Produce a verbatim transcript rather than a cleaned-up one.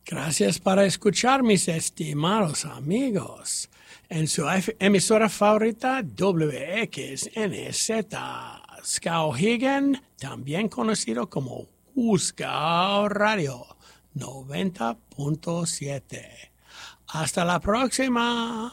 Gracias por escuchar, mis estimados amigos, en su F- emisora favorita W X N Z, Skowhegan, también conocido como Cusco Radio noventa punto siete. Hasta la próxima.